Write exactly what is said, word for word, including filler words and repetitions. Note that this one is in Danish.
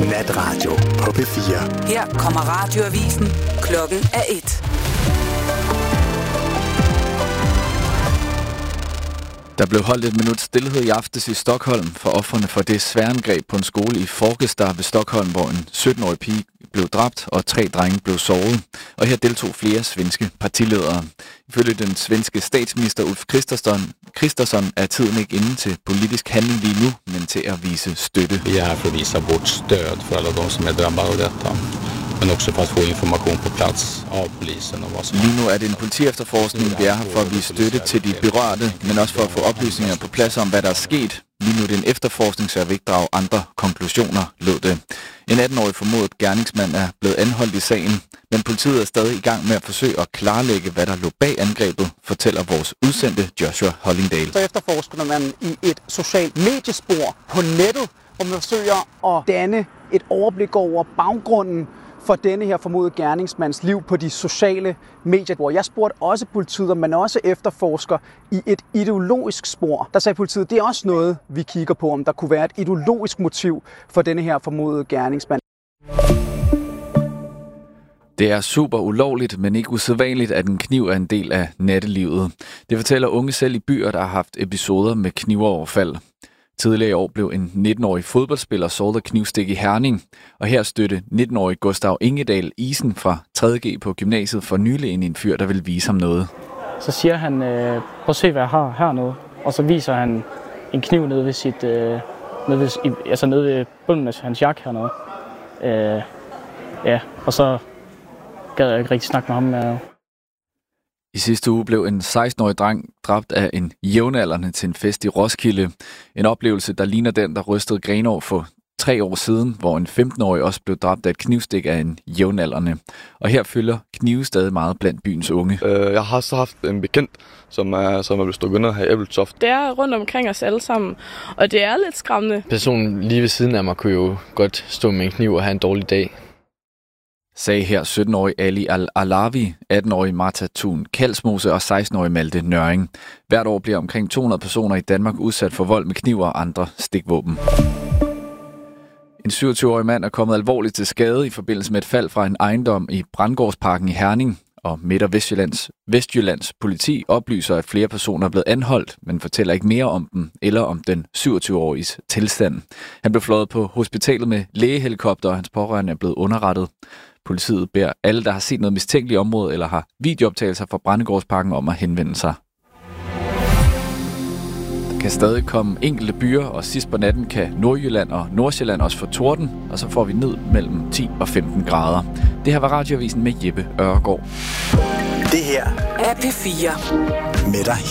Natradio på P fire. Her kommer radioavisen. Klokken er et. Der blev holdt et minut stillhed i aftes i Stockholm for ofrene for det sværangreb på en skole i Fagersta ved Stockholm, hvor en sytten-årig pige blev dræbt og tre drenge blev såret. Og her deltog flere svenske partiledere. Ifølge den svenske statsminister Ulf Kristersson, Kristersson er tiden ikke inde til politisk handling lige nu, men til at vise støtte. Vi er her for at vise vort stöd for alle de som er drabbet af dette, men også for at få information på plads af polisen. Og hvad lige nu er det en politiefterforskning. Vi er her for at vise støtte til de berørte, men også for at få oplysninger på plads om, hvad der er sket. Lige nu er det en efterforskning, så jeg vil ikke drage andre konklusioner, lød det. En atten-årig formodet gerningsmand er blevet anholdt i sagen, men politiet er stadig i gang med at forsøge at klarlægge, hvad der lå bag angrebet, fortæller vores udsendte Joshua Hollingdale. Så efterforsker man i et socialt mediespor på nettet, hvor man forsøger at danne et overblik over baggrunden for denne her formodede gerningsmands liv på de sociale medier. Jeg spurgte også politiet, om man også efterforsker i et ideologisk spor. Der sagde politiet, det er også noget, vi kigger på, om der kunne være et ideologisk motiv for denne her formodede gerningsmand. Det er super ulovligt, men ikke usædvanligt, at en kniv er en del af nattelivet. Det fortæller unge selv i byer, der har haft episoder med knivoverfald. Tidligere i år blev en nitten-årig fodboldspiller såret af knivstik i Herning, og her stødte nitten-årig Gustav Ingedal Isen fra tredje G på gymnasiet for nylig ind i en fyr, der vil vise ham noget. Så siger han, øh, prøv at se, hvad jeg har hernede, og så viser han en kniv nede ved, sit, øh, nede ved, altså nede ved bunden af hans jakke hernede. Øh, ja, og så gad jeg ikke rigtig snakke med ham. Øh. I sidste uge blev en seksten-årig dreng dræbt af en jævnaldrende til en fest i Roskilde. En oplevelse, der ligner den, der rystede Grenaa for tre år siden, hvor en femten-årig også blev dræbt af et knivstik af en jævnaldrende. Og her fylder knive stadig meget blandt byens unge. Øh, jeg har så haft en bekendt, som er, som er blevet stukket ned her i Ebeltoft. Det er rundt omkring os alle sammen, og det er lidt skræmmende. Personen lige ved siden af mig kunne jo godt stå med en kniv og have en dårlig dag. Sagde her sytten-årig Ali Al-Alawi, atten-årig Martha Thun Kalsmose og seksten-årig Malte Nøring. Hvert år bliver omkring to hundrede personer i Danmark udsat for vold med kniv og andre stikvåben. En syvogtyve-årig mand er kommet alvorligt til skade i forbindelse med et fald fra en ejendom i Brandgårdsparken i Herning. Og Midt- og Vestjyllands, Vestjyllands politi oplyser, at flere personer er blevet anholdt, men fortæller ikke mere om dem eller om den syvogtyve-åriges tilstand. Han blev fløjet på hospitalet med lægehelikopter, og hans pårørende er blevet underrettet. Politiet beder alle, der har set noget mistænkeligt i området eller har videooptagelser fra Brandegårdsparken om at henvende sig. Der kan stadig komme enkelte byer, og sidst på natten kan Nordjylland og Nordsjælland også få torden, og så får vi ned mellem ti og femten grader. Det her var Radioavisen med Jeppe Ørgaard. Det her er P fire. Med dig